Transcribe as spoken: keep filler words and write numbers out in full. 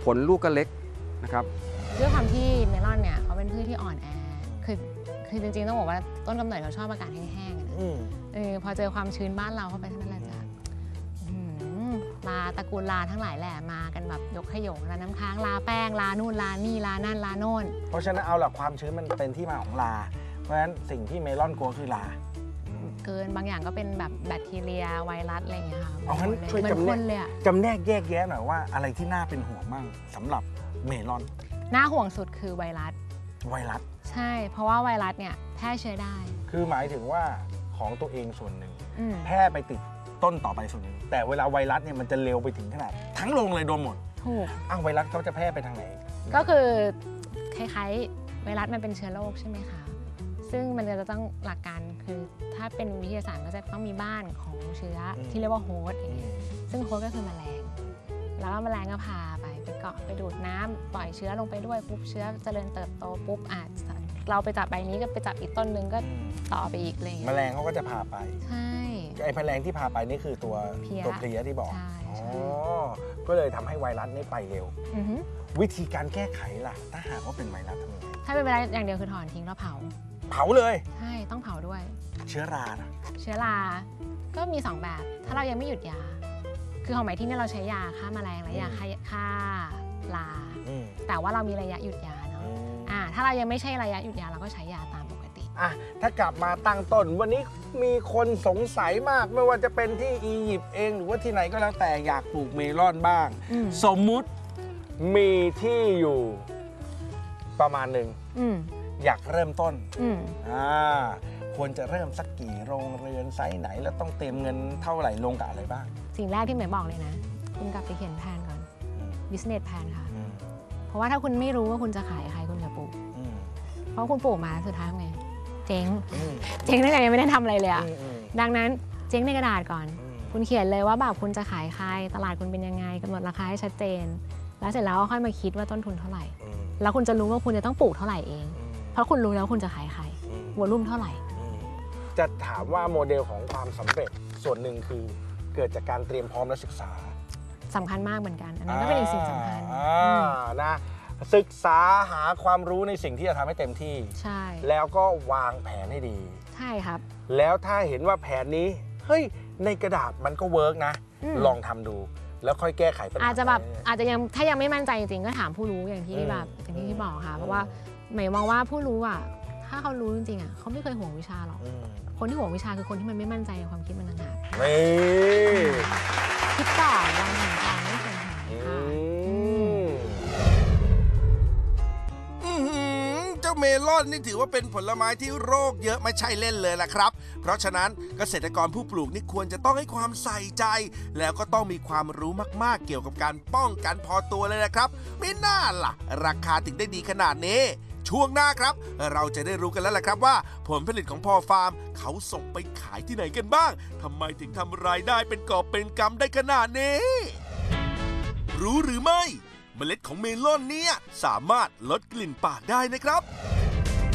ผลลูกก็เล็กนะครับด้วยความที่เมลอนเนี่ยเขาเป็นพืชที่อ่อนแอคือคือจริงๆต้องบอกว่าต้นกำเนิดเขาชอบอากาศแห้งๆนะเออพอเจอความชื้นบ้านเราเข้าไปเท่านั้นแหละจ้ะลาตระกูลลาทั้งหลายแหละมากันแบบยกขยงลาน้ำค้างลาแป้งลานู่นลานี่ลานั่นลาโน่นเพราะฉะนั้นเอาหลักความชื้นมันเป็นที่มาของลาเพราะฉะนั้นสิ่งที่เมลอนกลัวคือลาเกินบางอย่างก็เป็นแบบแบคทีเรียไวรัสอะไรอย่างเงี้ยค่ะเอางั้นช่วยจำแนกจำแนกแยกแยะหน่อยว่าอะไรที่น่าเป็นห่วงมั่งสำหรับเมลอนน่าห่วงสุดคือไวรัสไวรัสใช่เพราะว่าไวรัสเนี่ยแพร่เชื้อได้คือหมายถึงว่าของตัวเองส่วนหนึ่งแพร่ไปติดต้นต่อไปส่วนหนึ่งแต่เวลาไวรัสเนี่ยมันจะเร็วไปถึงขนาดทั้งโรงเลยโดนหมดถูกอ้าวไวรัสเขาจะแพร่ไปทางไหนก็คือคล้ายๆไวรัสมันเป็นเชื้อโรคใช่ไหมคะซึ่งมันจะต้องหลักการคือถ้าเป็นวิทยาศาสตร์ก็จะต้องมีบ้านของเชื้อที่เรียกว่าโฮสต์อย่างเงี้ยซึ่งโฮสต์ก็คือแมลงแล้วก็แมลงก็พาไปไปเกาะไปดูดน้ำปล่อยเชื้อลงไปด้วยปุ๊บเชื้อเจริญเติบโตปุ๊บอาจเราไปจับใบนี้ก็ไปจับอีกต้นนึงก็ต่อไปอีกอะไรอย่างเงี้ยแมลงเขาก็จะพาไปใช่ไอ้แมลงที่พาไปนี่คือตัวตัวเพลียที่บอกอ๋อก็เลยทำให้ไวรัสนี่ไปเร็ววิธีการแก้ไขล่ะถ้าหากว่าเป็นไวรัสทำยังไงถ้าเป็นไวรัสอย่างเดียวคือถอนทิ้งแล้วเผาเผาเลยใช่ต้องเผาด้วยเชื้อรานะเชื้อราก็มีสองแบบถ้าเรายังไม่หยุดยาคือของหมายที่นี่เราใช้ยาฆ่าแมลงและยาฆ่าราแต่ว่าเรามีระยะหยุดยาเนาะอ่าถ้าเรายังไม่ใช่ระยะหยุดยาเราก็ใช้ยาตามปกติอ่ะถ้ากลับมาตั้งต้นวันนี้มีคนสงสัยมากไม่ว่าจะเป็นที่อียิปต์เองหรือว่าที่ไหนก็แล้วแต่อยากปลูกเมลอนบ้างสมมุติมีที่อยู่ประมาณหนึ่งอยากเริ่มต้นอ่าควรจะเริ่มสักกี่โรงเรือนไซส์ไหนแล้วต้องเตรียมเงินเท่าไหร่ลงกับอะไรบ้างสิ่งแรกที่หมายบอกเลยนะคุณกลับไปเขียนแผนก่อน business plan ค่ะเพราะว่าถ้าคุณไม่รู้ว่าคุณจะขายใครคุณจะปลูกเพราะคุณปลูกมาสุดท้ายไงเจ๊งเจ๊งตั้งแต่ยังไม่ได้ทำอะไรเลยอะดังนั้นเจ๊งในกระดาษก่อนคุณเขียนเลยว่าแบบคุณจะขายใครตลาดคุณเป็นยังไงกำหนดราคาให้ชัดเจนแล้วเสร็จแล้วค่อยมาคิดว่าต้นทุนเท่าไหร่แล้วคุณจะรู้ว่าคุณจะต้องปลูกเท่าไหร่เองเพราะคุณรู้แล้วคุณจะขายใครวอลุ่มเท่าไหร่จะถามว่าโมเดลของความสำเร็จส่วนหนึ่งคือเกิดจากการเตรียมพร้อมและศึกษาสำคัญมากเหมือนกันอันนั้นก็เป็นอีกสิ่งสำคัญนะศึกษาหาความรู้ในสิ่งที่จะทำให้เต็มที่ใช่แล้วก็วางแผนให้ดีใช่ครับแล้วถ้าเห็นว่าแผนนี้เฮ้ยในกระดาษมันก็เวิร์กนะลองทำดูแล้วค่อยแก้ไขปัญหาอาจจะแบบอาจจะยังถ้ายังไม่มั่นใจจริงๆก็ถามผู้รู้อย่างที่แบบอย่างที่บอกค่ะเพราะว่าหมายมองว่าผู้รู้อ่ะถ้าเขารู้จริงๆอ่ะเขาไม่เคยห่วงวิชาหรอกคนที่ห่วงวิชาคือคนที่มันไม่มั่นใจในความคิดมันต่างหากคิดก่อนวางแผนการไม่เสียหายค่ะเจ้าเมลอนนี่ถือว่าเป็นผลไม้ที่โรคเยอะไม่ใช่เล่นเลยล่ะครับเพราะฉะนั้นเกษตรกรผู้ปลูกนี่ควรจะต้องให้ความใส่ใจแล้วก็ต้องมีความรู้มากๆเกี่ยวกับการป้องกันพอตัวเลยนะครับไม่น่าล่ะราคาถึงได้ดีขนาดนี้ช่วงหน้าครับเราจะได้รู้กันแล้วล่ะครับว่าผลผลิตของพ่อฟาร์มเขาส่งไปขายที่ไหนกันบ้างทำไมถึงทำรายได้เป็นกอบเป็นกำได้ขนาดนี้รู้หรือไม่เมล็ดของเมลอนเนี่ยสามารถลดกลิ่นปากได้นะครับ